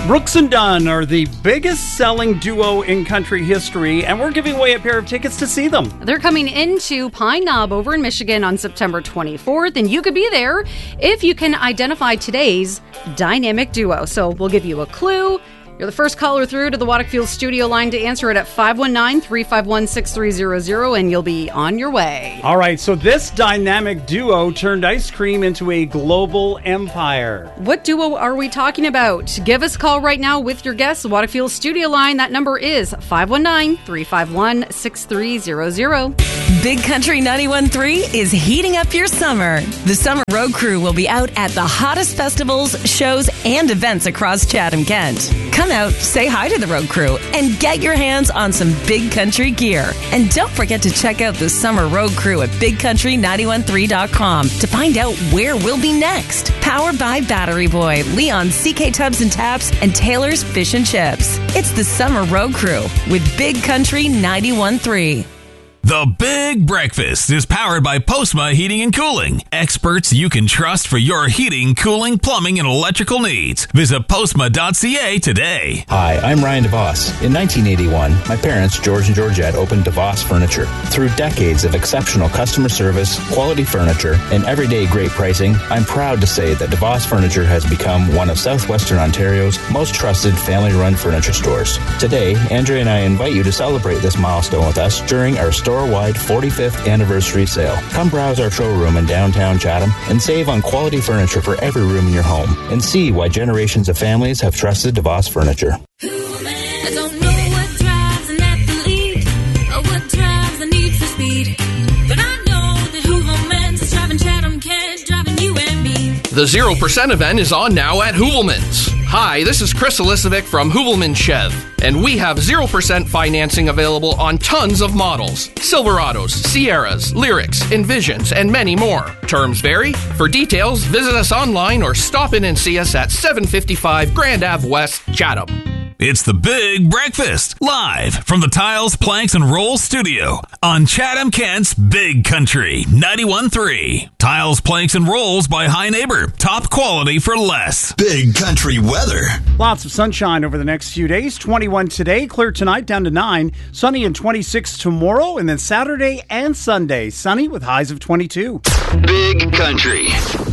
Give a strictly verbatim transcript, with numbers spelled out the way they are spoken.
Brooks and Dunn are the biggest selling duo in country history, and we're giving away a pair of tickets to see them. They're coming into Pine Knob over in Michigan on September twenty-fourth, and you could be there if you can identify today's dynamic duo. So we'll give you a clue. You're the first caller through to the Waterfield studio line to answer it at five one nine, three five one, six three zero zero, and you'll be on your way. All right, so this dynamic duo turned ice cream into a global empire. What duo are we talking about? Give us a call right now with your guess. The Waterfield studio line, that number is five one nine, three five one, six three zero zero. Big Country ninety-one point three is heating up your summer. The Summer Road Crew will be out at the hottest festivals, shows, and events across Chatham-Kent. Come out, say hi to the Road Crew, and get your hands on some Big Country gear. And don't forget to check out the Summer Road Crew at big country nine one three dot com to find out where we'll be next. Powered by Battery Boy, Leon's C K Tubs and Taps, and Taylor's Fish and Chips. It's the Summer Road Crew with Big Country ninety-one point three. The Big Breakfast is powered by Postma Heating and Cooling. Experts you can trust for your heating, cooling, plumbing, and electrical needs. Visit postma dot c a today. Hi, I'm Ryan DeVos. In nineteen eighty-one, my parents, George and Georgette, opened DeVos Furniture. Through decades of exceptional customer service, quality furniture, and everyday great pricing, I'm proud to say that DeVos Furniture has become one of Southwestern Ontario's most trusted family-run furniture stores. Today, Andrea and I invite you to celebrate this milestone with us during our store wide forty-fifth anniversary sale. Come browse our showroom in downtown Chatham and save on quality furniture for every room in your home and see why generations of families have trusted DeVos Furniture. I don't know what drives an athlete or what drives the need for speed, but I know that Hooverman's is driving Chatham-Kent, driving you and me. The zero percent event is on now at Hoovelman's. Hi, this is Chris Elisovic from Hoovelman Chev, and we have zero percent financing available on tons of models. Silverados, Sierras, Lyrics, Envisions, and many more. Terms vary. For details, visit us online or stop in and see us at seven fifty-five Grand Ave West, Chatham. It's the Big Breakfast, live from the Tiles, Planks, and Rolls studio on Chatham-Kent's Big Country ninety-one point three. Tiles, Planks, and Rolls by High Neighbor. Top quality for less. Big Country weather. Lots of sunshine over the next few days. twenty-one today, clear tonight down to nine. Sunny and twenty-six tomorrow, and then Saturday and Sunday, sunny with highs of twenty-two. Big Country.